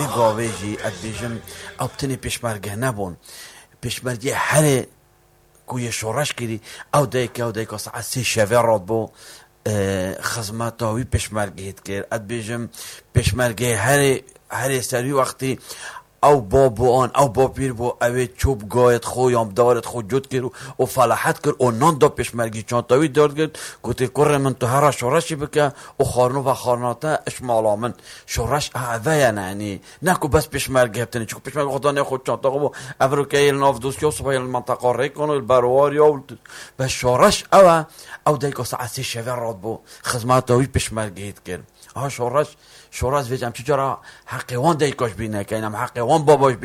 بگاویجی اد بیجم او بتنی پیشمرگه نبون پیشمرگه هر کوی شورش کردی او دیگه ساعت 3 شب راد بو خدمتاوی پیشمرگه کرد اد بیجم پیشمرگه هر سری وقتی او بابو آن او بابیر بو اوی چوب گایت خو یام دارت خو جد کرد و فلاحت کرد و نان دا پیشمرگی چانتاوی دارد کرد گوتی کره من تو هر شورشی بکن و خارنو و خارناتا اشمالا من شورش اوه یعنی نکو بس پیشمرگی هبتنی چون پیشمرگی خدا نه خود چانتا بو افرو که ایل ناف دوست یا صبح ایل منطقه ریکنو ایل بروار یا بس شورش اوه او دیگه ساعت 3 شب راد بو خدمتاوی پیشمرگی کرد شورش ویجم چجورا حقیوان دیگهش بینه که اینم حقیوان باباش